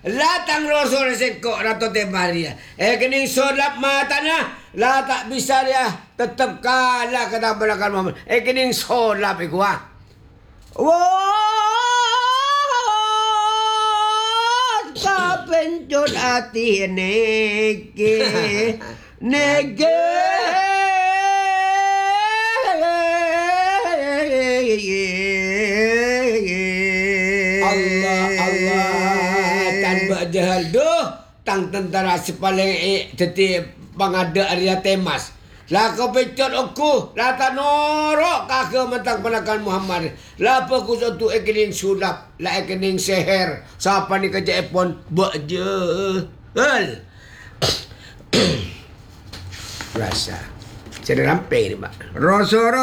Latang rosor sekok rato temaria. Kening solap matanya. La tak bisa dia tetap kalah kata belakang Muhammad. Kening solap iku ah. Wah, kapencut hati nege. Allah tanpa jahal doh tang tentara sepaling teti pangada Arya Temas lah kau pecot aku lah tak norok kakak mentang penakan Muhammad lah apa ku satu ekening sulap lah ekening seher siapa ni kerja epon buat je hal rasa saya dah sampai ni mak rasa